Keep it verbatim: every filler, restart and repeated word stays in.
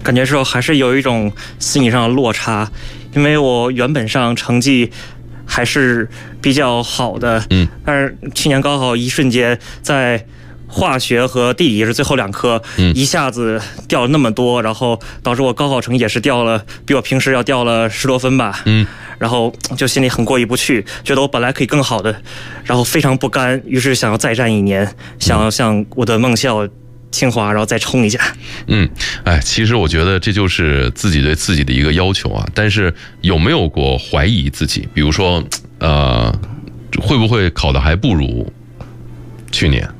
感觉说还是有一种心理上的落差，因为我原本上成绩还是比较好的，嗯，但是去年高考一瞬间在化学和地理是最后两科，嗯，一下子掉了那么多，然后导致我高考成绩也是掉了，比我平时要掉了十多分吧，嗯，然后就心里很过意不去，觉得我本来可以更好的，然后非常不甘，于是想要再战一年，想要向我的梦校清华，然后再冲一下。 嗯，哎，其实我觉得这就是自己对自己的一个要求啊。但是有没有过怀疑自己？比如说，呃，会不会考的还不如去年？